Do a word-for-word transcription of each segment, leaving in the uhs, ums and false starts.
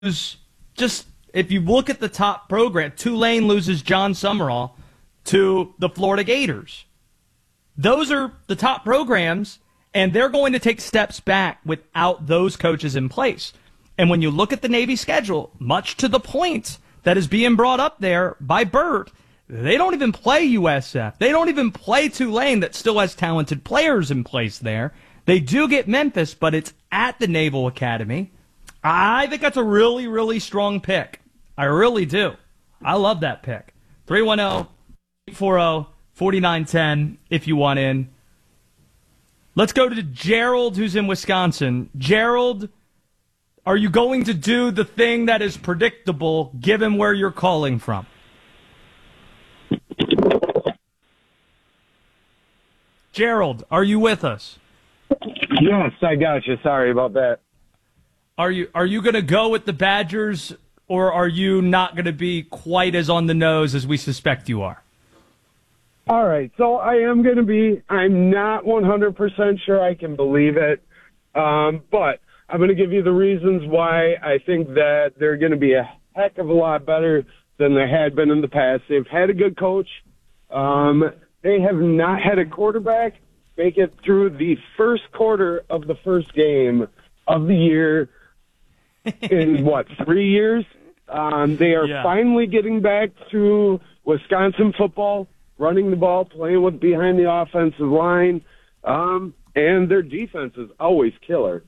just if you look at the top program, Tulane loses John Summerall to the Florida Gators. Those are the top programs, and they're going to take steps back without those coaches in place. And when you look at the Navy schedule, much to the point that is being brought up there by Bert, they don't even play U S F. They don't even play Tulane that still has talented players in place there. They do get Memphis, but it's at the Naval Academy. I think that's a really, really strong pick. I really do. I love that pick. three one zero, eight four zero, four nine one zero if you want in. Let's go to Gerald, who's in Wisconsin. Gerald, are you going to do the thing that is predictable given where you're calling from? Gerald, are you with us? Yes, I got you. Sorry about that. Are you are you going to go with the Badgers, or are you not going to be quite as on the nose as we suspect you are? All right, so I am going to be, I'm not one hundred percent sure I can believe it, um, but I'm going to give you the reasons why I think that they're going to be a heck of a lot better than they had been in the past. They've had a good coach. Um, they have not had a quarterback make it through the first quarter of the first game of the year in, what, three years? Um, they are yeah. finally getting back to Wisconsin football, running the ball, playing with behind the offensive line, um, and their defense is always killer.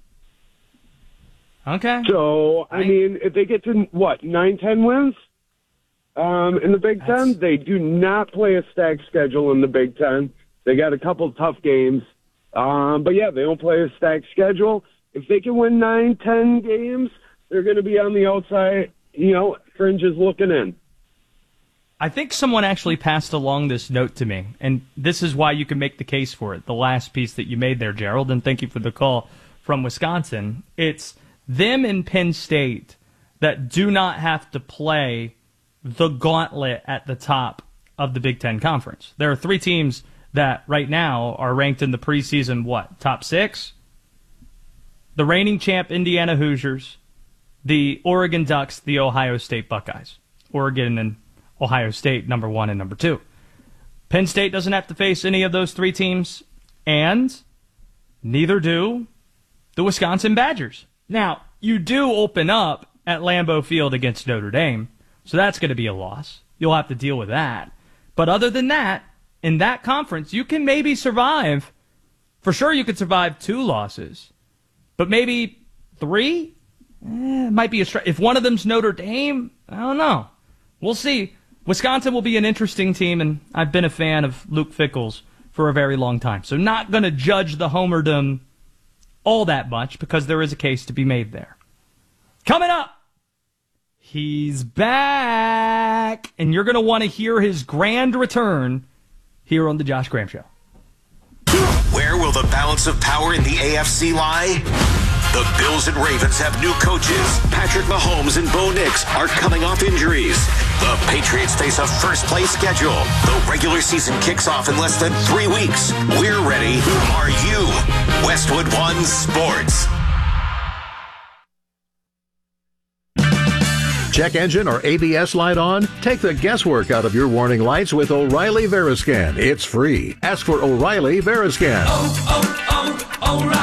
Okay. So, I, I mean, if they get to, what, nine, ten wins um, in the Big That's... Ten, they do not play a stacked schedule in the Big Ten. They got a couple of tough games. Um, but, yeah, they don't play a stacked schedule. If they can win nine, ten games, they're going to be on the outside, you know, fringes looking in. I think someone actually passed along this note to me, and this is why you can make the case for it, the last piece that you made there, Gerald, and thank you for the call from Wisconsin. It's them and Penn State that do not have to play the gauntlet at the top of the Big Ten Conference. There are three teams that right now are ranked in the preseason, what, top six? The reigning champ Indiana Hoosiers, the Oregon Ducks, the Ohio State Buckeyes. Oregon and Ohio State, number one and number two. Penn State doesn't have to face any of those three teams, and neither do the Wisconsin Badgers. Now, you do open up at Lambeau Field against Notre Dame, so that's going to be a loss. You'll have to deal with that. But other than that, in that conference, you can maybe survive. For sure, you could survive two losses, but maybe three? Eh, might be a stretch. If one of them's Notre Dame, I don't know. We'll see. Wisconsin will be an interesting team, and I've been a fan of Luke Fickell's for a very long time. So not going to judge the homerdom all that much because there is a case to be made there. Coming up, he's back, and you're going to want to hear his grand return here on the Josh Graham Show. Where will the balance of power in the A F C lie? The Bills and Ravens have new coaches. Patrick Mahomes and Bo Nix are coming off injuries. The Patriots face a first-place schedule. The regular season kicks off in less than three weeks. We're ready. Are you? Westwood One Sports. Check engine or A B S light on? Take the guesswork out of your warning lights with O'Reilly Veriscan. It's free. Ask for O'Reilly Veriscan. Oh,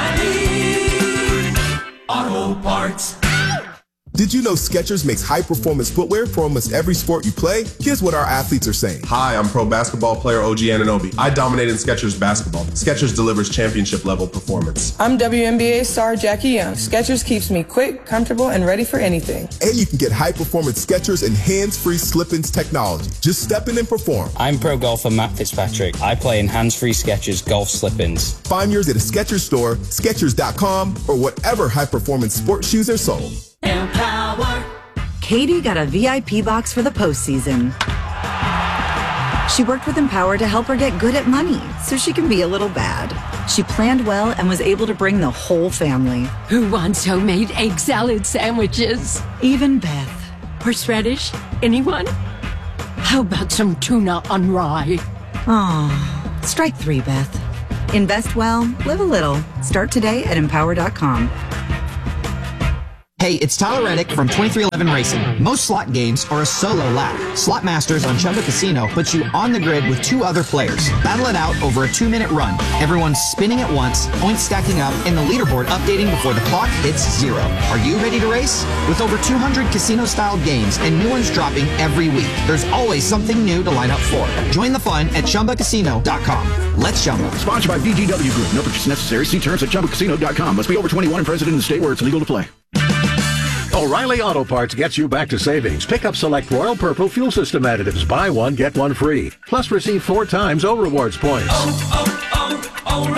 oh, oh, O'Reilly Auto Parts. Did you know Skechers makes high-performance footwear for almost every sport you play? Here's what our athletes are saying. Hi, I'm pro basketball player O G Anunoby. I dominated Skechers basketball. Skechers delivers championship-level performance. I'm W N B A star Jackie Young. Skechers keeps me quick, comfortable, and ready for anything. And you can get high-performance Skechers and hands-free slip-ins technology. Just step in and perform. I'm pro golfer Matt Fitzpatrick. I play in hands-free Skechers golf slip-ins. Find yours at a Skechers store, Skechers dot com, or whatever high-performance sports shoes are sold. Empower. Katie got a V I P box for the postseason. She worked with Empower to help her get good at money so she can be a little bad. She planned well and was able to bring the whole family. Who wants homemade egg salad sandwiches? Even Beth. Horseradish? Anyone? How about some tuna on rye? Aw, strike three, Beth. Invest well, live a little. Start today at empower dot com. Hey, it's Tyler Reddick from twenty-three eleven Racing. Most slot games are a solo lap. Slot Masters on Chumba Casino puts you on the grid with two other players. Battle it out over a two-minute run. Everyone's spinning at once, points stacking up, and the leaderboard updating before the clock hits zero. Are you ready to race? With over two hundred casino-style games and new ones dropping every week, there's always something new to line up for. Join the fun at Chumba Casino dot com. Let's Chumba. Sponsored by B G W Group. No purchase necessary. See terms at Chumba Casino dot com. Must be over twenty-one and present in the state where it's legal to play. O'Reilly Auto Parts gets you back to savings. Pick up select Royal Purple fuel system additives. Buy one, get one free. Plus receive four times O Rewards points. Oh,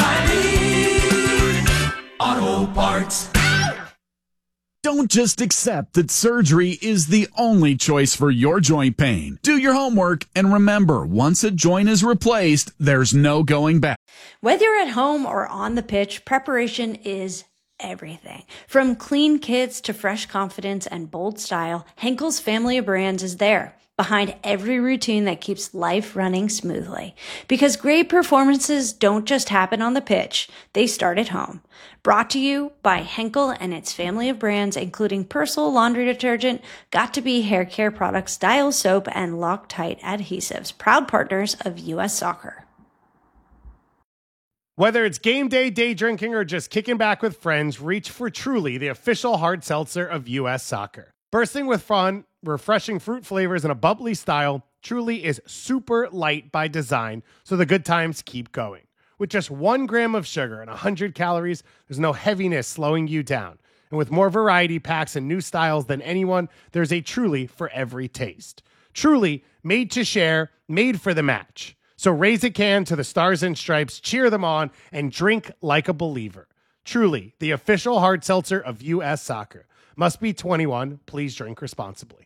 oh, oh, O'Reilly Auto Parts. Don't just accept that surgery is the only choice for your joint pain. Do your homework and remember, once a joint is replaced, there's no going back. Whether you're at home or on the pitch, preparation is everything. From clean kits to fresh confidence and bold style, Henkel's family of brands is there, behind every routine that keeps life running smoothly. Because great performances don't just happen on the pitch, they start at home. Brought to you by Henkel and its family of brands, including Persil laundry detergent, Got2b hair care products, Dial soap, and Loctite adhesives, proud partners of U S Soccer. Whether it's game day, day drinking, or just kicking back with friends, reach for Truly, the official hard seltzer of U S Soccer. Bursting with fun, refreshing fruit flavors, and a bubbly style, Truly is super light by design, so the good times keep going. With just one gram of sugar and one hundred calories, there's no heaviness slowing you down. And with more variety packs and new styles than anyone, there's a Truly for every taste. Truly, made to share, made for the match. So raise a can to the Stars and Stripes, cheer them on, and drink like a believer. Truly, the official hard seltzer of U S Soccer. Must be twenty-one. Please drink responsibly.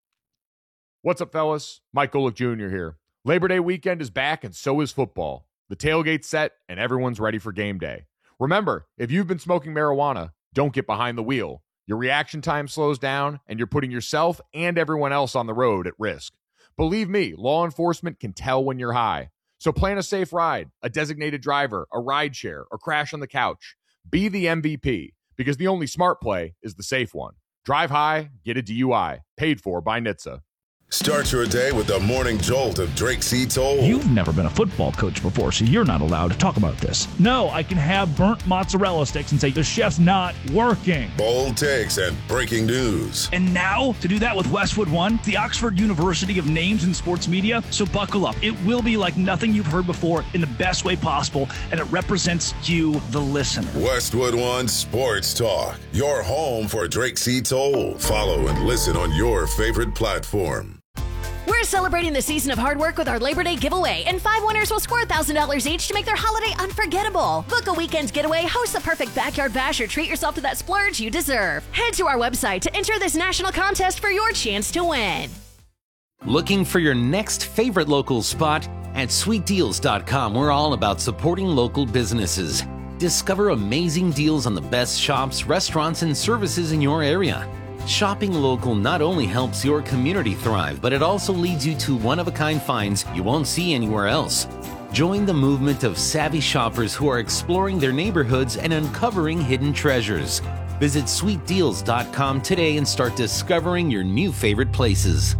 What's up, fellas? Mike Golick Junior here. Labor Day weekend is back, and so is football. The tailgate's set, and everyone's ready for game day. Remember, if you've been smoking marijuana, don't get behind the wheel. Your reaction time slows down, and you're putting yourself and everyone else on the road at risk. Believe me, law enforcement can tell when you're high. So plan a safe ride, a designated driver, a ride share, or crash on the couch. Be the M V P, because the only smart play is the safe one. Drive high, get a D U I. Paid for by N H T S A. Start your day with the morning jolt of Drake C. Toll. You've never been a football coach before, so you're not allowed to talk about this. No, I can have burnt mozzarella sticks and say the chef's not working. Bold takes and breaking news. And now, to do that with Westwood One, the Oxford University of Names in Sports Media. So buckle up. It will be like nothing you've heard before in the best way possible, and it represents you, the listener. Westwood One Sports Talk, your home for Drake C. Toll. Follow and listen on your favorite platform. We're celebrating the season of hard work with our Labor Day giveaway, and five winners will score one thousand dollars each to make their holiday unforgettable. Book a weekend getaway, host the perfect backyard bash, or treat yourself to that splurge you deserve. Head to our website to enter this national contest for your chance to win. Looking for your next favorite local spot? At sweet deals dot com, we're all about supporting local businesses. Discover amazing deals on the best shops, restaurants, and services in your area. Shopping local not only helps your community thrive, but it also leads you to one-of-a-kind finds you won't see anywhere else. Join the movement of savvy shoppers who are exploring their neighborhoods and uncovering hidden treasures. Visit sweet deals dot com today and start discovering your new favorite places.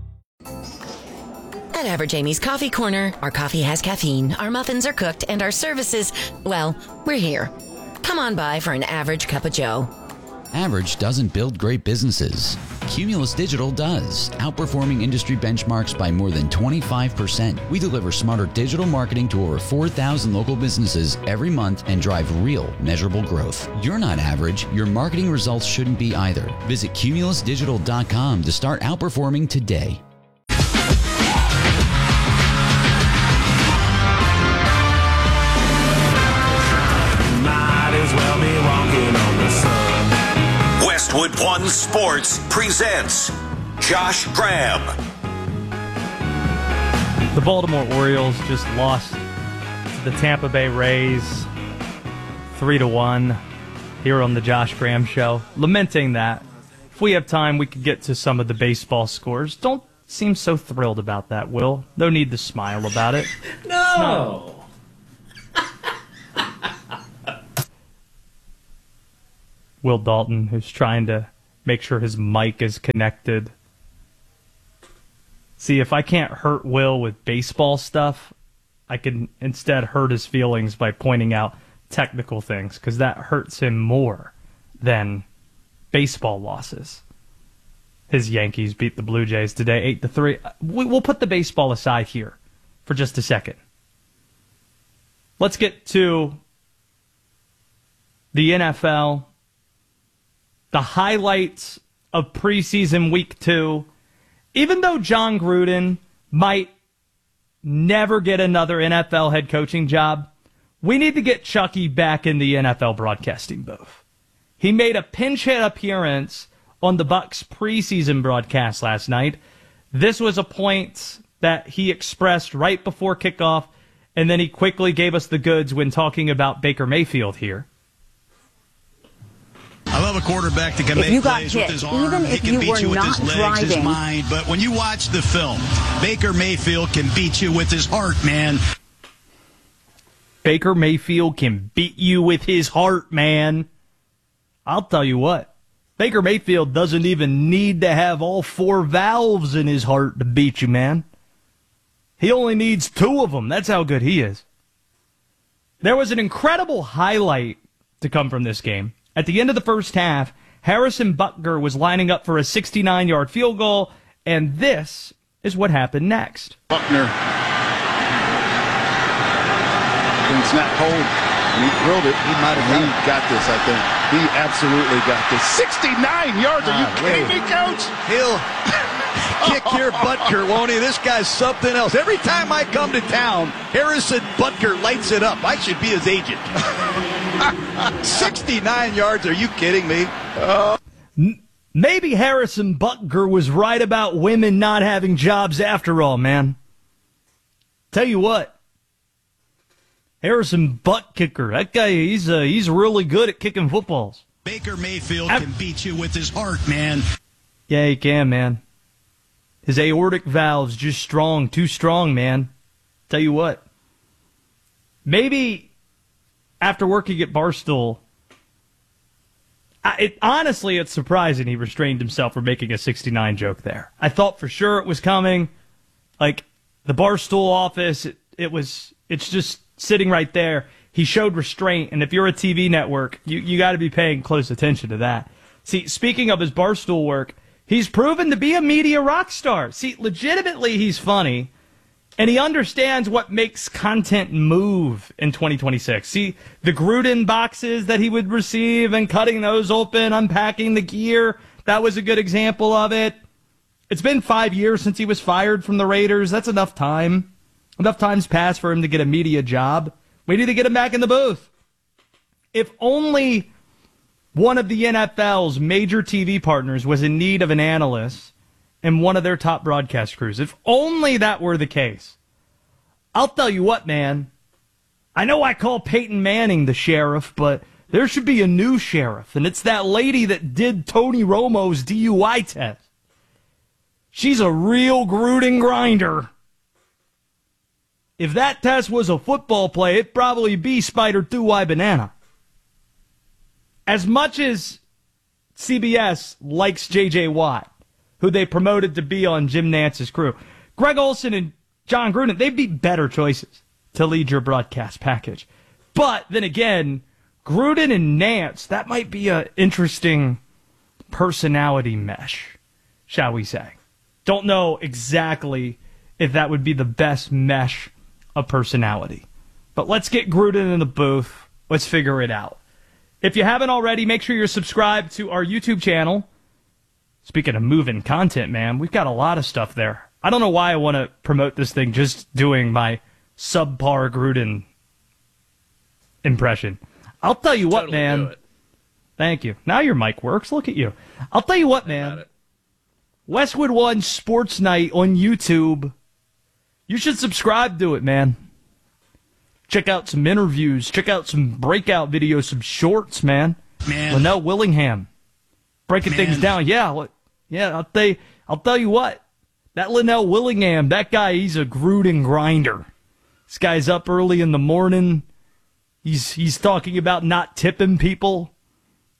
At Average Amy's Coffee Corner, our coffee has caffeine, our muffins are cooked, and our services, well, we're here. Come on by for an average cup of joe. Average doesn't build great businesses. Cumulus Digital does, outperforming industry benchmarks by more than twenty-five percent. We deliver smarter digital marketing to over four thousand local businesses every month and drive real, measurable growth. You're not average. Your marketing results shouldn't be either. Visit cumulus digital dot com to start outperforming today. Might as well be walking on the sun. Westwood One Sports presents Josh Graham. The Baltimore Orioles just lost to the Tampa Bay Rays three to one here on the Josh Graham Show. Lamenting that. If we have time, we could get to some of the baseball scores. Don't seem so thrilled about that, Will. No need to smile about it. No! no. Will Dalton, who's trying to make sure his mic is connected. See, if I can't hurt Will with baseball stuff, I can instead hurt his feelings by pointing out technical things, because that hurts him more than baseball losses. His Yankees beat the Blue Jays today, eight to three. We'll put the baseball aside here for just a second. Let's get to the N F L, the highlights of preseason week two. Even though John Gruden might never get another N F L head coaching job, we need to get Chucky back in the N F L broadcasting booth. He made a pinch hit appearance on the Bucs preseason broadcast last night. This was a point that he expressed right before kickoff, and then he quickly gave us the goods when talking about Baker Mayfield here. I love a quarterback that can if make you got plays hit, with his arm. even He if can you beat were you with not his legs, driving. his mind. But when you watch the film, Baker Mayfield can beat you with his heart, man. Baker Mayfield can beat you with his heart, man. I'll tell you what. Baker Mayfield doesn't even need to have all four valves in his heart to beat you, man. He only needs two of them. That's how good he is. There was an incredible highlight to come from this game. At the end of the first half, Harrison Butker was lining up for a sixty-nine-yard field goal, and this is what happened next. Buckner didn't snap hold. He drilled it. He might have he got this, I think. He absolutely got this. sixty-nine yards. Are you ah, kidding me, Coach? He'll kick your Butker, won't he? This guy's something else. Every time I come to town, Harrison Butker lights it up. I should be his agent. sixty-nine yards. Are you kidding me? Uh, Maybe Harrison Butker was right about women not having jobs after all, man. Tell you what. Harrison Butt Kicker. That guy, he's uh, he's really good at kicking footballs. Baker Mayfield I, can beat you with his heart, man. Yeah, he can, man. His aortic valve's just strong, too strong, man. Tell you what. Maybe after working at Barstool, I, it, honestly, it's surprising he restrained himself from making a sixty-nine joke there. I thought for sure it was coming. Like, the Barstool office, it, it was, it's just sitting right there. He showed restraint, and if you're a T V network, you, you got to be paying close attention to that. See, speaking of his Barstool work, he's proven to be a media rock star. See, legitimately, he's funny, and he understands what makes content move in twenty twenty-six. See, the Gruden boxes that he would receive and cutting those open, unpacking the gear, that was a good example of it. It's been five years since he was fired from the Raiders. That's enough time. Enough time's passed for him to get a media job. We need to get him back in the booth. If only one of the N F L's major T V partners was in need of an analyst in one of their top broadcast crews. If only that were the case. I'll tell you what, man. I know I call Peyton Manning the sheriff, but there should be a new sheriff, and it's that lady that did Tony Romo's D U I test. She's a real Gruden grinder. If that test was a football play, it'd probably be Spider two Y Banana. As much as C B S likes J J Watt, who they promoted to be on Jim Nance's crew, Greg Olsen and John Gruden, they'd be better choices to lead your broadcast package. But then again, Gruden and Nance, that might be an interesting personality mesh, shall we say. Don't know exactly if that would be the best mesh of personality. But let's get Gruden in the booth. Let's figure it out. If you haven't already, make sure you're subscribed to our YouTube channel. Speaking of moving content, man, we've got a lot of stuff there. I don't know why I want to promote this thing just doing my subpar Gruden impression. I'll tell you what, totally man. Thank you. Now your mic works. Look at you. I'll tell you what, man. Westwood One Sports Night on YouTube. You should subscribe to it, man. Check out some interviews. Check out some breakout videos, some shorts, man. Man. Linnell Willingham. Breaking man. things down. Yeah, what, yeah, I'll tell you, I'll tell you what. That Linnell Willingham, that guy, he's a Gruden grinder. This guy's up early in the morning. He's he's talking about not tipping people.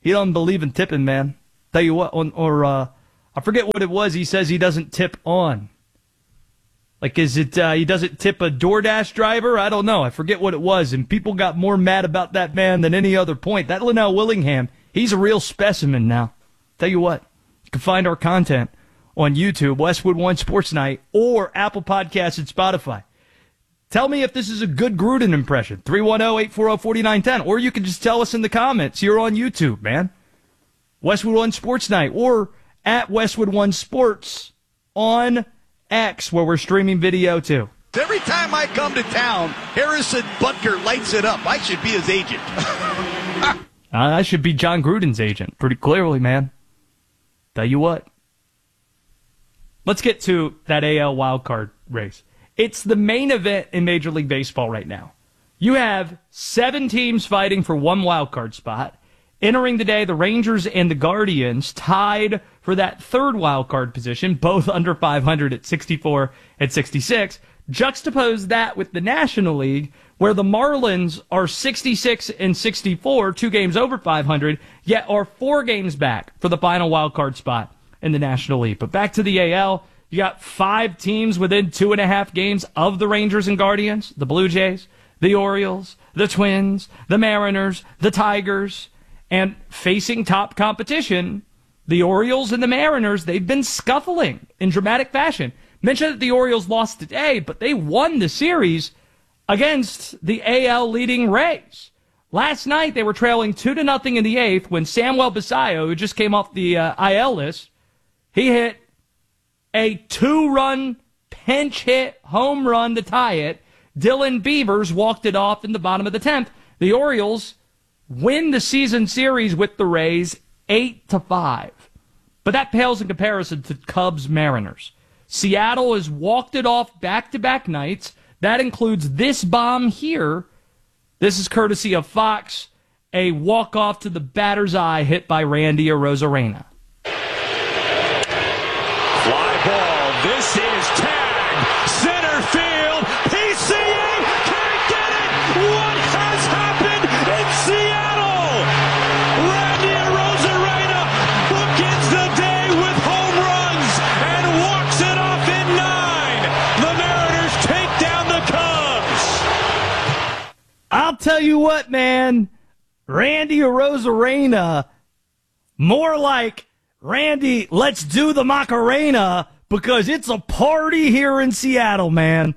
He doesn't believe in tipping, man. Tell you what, on, or uh, I forget what it was. He says he doesn't tip on. Like, is it uh, he doesn't tip a DoorDash driver? I don't know. I forget what it was. And people got more mad about that man than any other point. That Linnell Willingham, he's a real specimen now. Tell you what, you can find our content on YouTube, Westwood One Sports Night, or Apple Podcasts and Spotify. Tell me if this is a good Gruden impression. three one zero, eight four zero, four nine one zero. Or you can just tell us in the comments here on YouTube, man. Westwood One Sports Night, or at Westwood One Sports on X, where we're streaming video too. Every time I come to town, Harrison Butker lights it up. I should be his agent. uh, I should be John Gruden's agent, pretty clearly, man. Tell you what. Let's get to that A L wildcard race. It's the main event in Major League Baseball right now. You have seven teams fighting for one wildcard spot. Entering today, the Rangers and the Guardians tied for that third wildcard position, both under five hundred at sixty-four and sixty-six. Juxtapose that with the National League, where the Marlins are sixty-six and sixty-four, two games over five hundred, yet are four games back for the final wildcard spot in the National League. But back to the A L, you got five teams within two and a half games of the Rangers and Guardians, the Blue Jays, the Orioles, the Twins, the Mariners, the Tigers. And facing top competition, the Orioles and the Mariners, they've been scuffling in dramatic fashion. Mentioned that the Orioles lost today, but they won the series against the A L leading Rays. Last night, they were trailing two to nothing in the eighth when Samuel Basallo, who just came off the uh, I L list, he hit a two-run pinch hit home run to tie it. Dylan Beavers walked it off in the bottom of the tenth. The Orioles win the season series with the Rays eight to five. But that pales in comparison to Cubs Mariners. Seattle has walked it off back-to-back nights. That includes this bomb here. This is courtesy of Fox, a walk-off to the batter's eye hit by Randy Arozarena. Fly ball. This is tag. Center field. P C A can't get it. What has happened in Seattle? Randy Arozarena bookends the day with home runs and walks it off in nine. The Mariners take down the Cubs. I'll tell you what, man. Randy Arozarena, more like Randy, let's do the Macarena, because it's a party here in Seattle, man.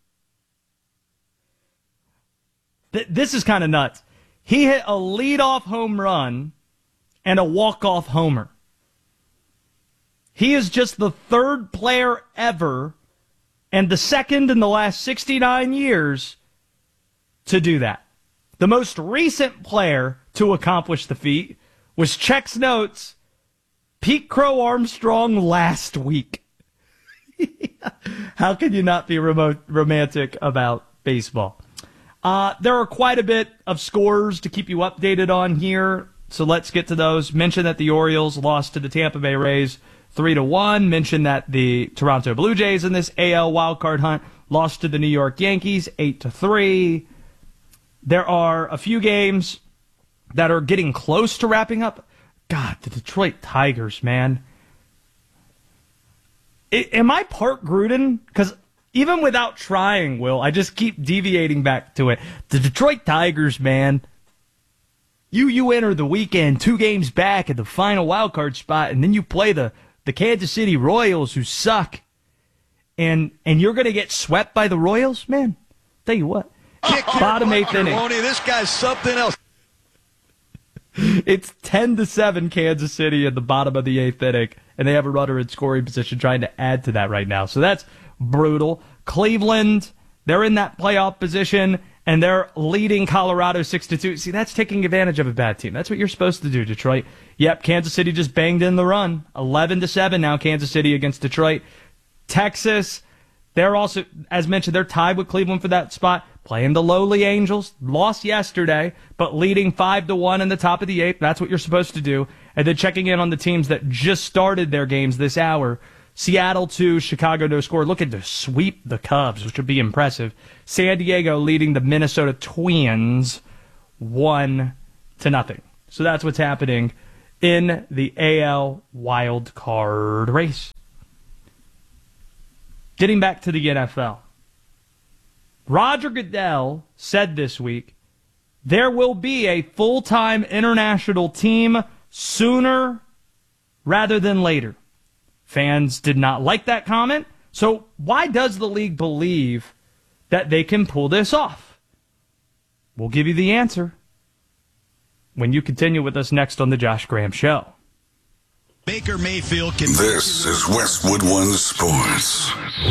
Th- this is kind of nuts. He hit a leadoff home run and a walk-off homer. He is just the third player ever and the second in the last sixty-nine years to do that. The most recent player to accomplish the feat was Check's Notes, Pete Crow Armstrong last week. How can you not be remote, romantic about baseball? Uh, there are quite a bit of scores to keep you updated on here, so let's get to those. Mention that the Orioles lost to the Tampa Bay Rays three to one. Mention that the Toronto Blue Jays in this A L wildcard hunt lost to the New York Yankees eight to three. There are a few games that are getting close to wrapping up. God, the Detroit Tigers, man. I, am I part Gruden? Because even without trying, Will, I just keep deviating back to it. The Detroit Tigers, man. You you enter the weekend two games back at the final wildcard spot, and then you play the, the Kansas City Royals, who suck. And and you're going to get swept by the Royals? Man, tell you what. Kick Bottom eighth inning. This guy's something else. It's ten to seven Kansas City at the bottom of the eighth inning, and they have a runner in scoring position trying to add to that right now. So that's brutal. Cleveland, they're in that playoff position, and they're leading Colorado six to two. See, that's taking advantage of a bad team. That's what you're supposed to do, Detroit. Yep, Kansas City just banged in the run. eleven to seven now, Kansas City against Detroit. Texas, they're also, as mentioned, they're tied with Cleveland for that spot. Playing the lowly Angels, lost yesterday, but leading five to one in the top of the eighth. That's what you're supposed to do. And then checking in on the teams that just started their games this hour. Seattle two, Chicago no score. Looking to sweep the Cubs, which would be impressive. San Diego leading the Minnesota Twins one to nothing. So that's what's happening in the A L wild card race. Getting back to the N F L. Roger Goodell said this week, there will be a full-time international team sooner rather than later. Fans did not like that comment, so why does the league believe that they can pull this off? We'll give you the answer when you continue with us next on The Josh Graham Show. Baker Mayfield can... This is Westwood One Sports.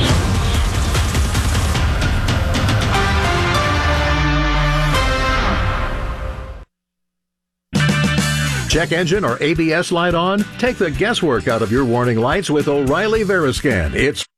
Check engine or A B S light on? Take the guesswork out of your warning lights with O'Reilly Veriscan. It's